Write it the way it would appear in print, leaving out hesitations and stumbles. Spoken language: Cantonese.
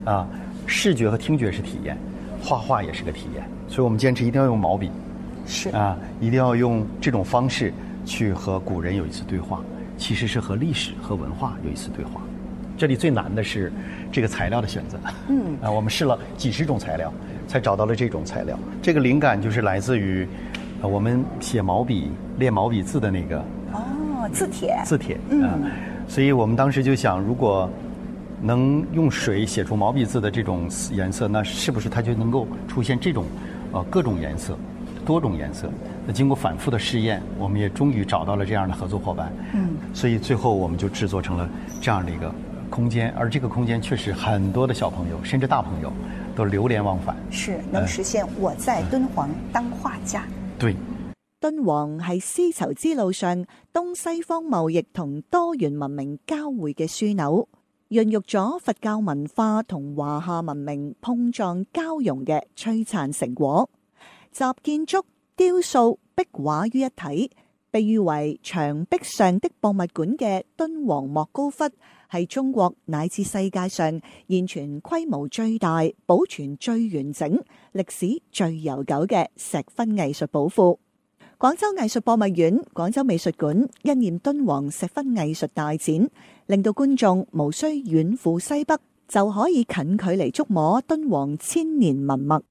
啊，视觉和听觉是体验，画画也是个体验，所以我们坚持一定要用毛笔， 是啊，一定要用这种方式去和古人有一次对话，其实是和历史和文化有一次对话。这里最难的是这个材料的选择，我们试了几十种材料，才找到了这种材料。这个灵感就是来自于我们写毛笔、练毛笔字的那个字帖， 所以我们当时就想，如果能用水写出毛笔字的这种颜色，那是不是它就能够出现这种各种颜色、多种颜色？那经过反复的试验，我们也终于找到了这样的合作伙伴。所以最后我们就制作成了这样的一个空间，而这个空间确实很多的小朋友甚至大朋友都流连忘返， 是能實現我在敦煌當畫家。 對， 敦煌係絲綢之路上東西方貿易同多元文明交匯嘅樞紐，孕育咗佛教文化同華夏文明碰撞交融嘅璀璨成果，集建築、雕塑、壁畫於一體，被譽為牆壁上的博物館嘅敦煌莫高窟，係中國乃至世界上現存規模最大、保存最完整、歷史最悠久嘅石窟藝術寶庫。廣州藝術博物院、廣州美術館因應敦煌石窟藝術大展，令到觀眾無需遠赴西北，就可以近距離觸摸敦煌千年文物。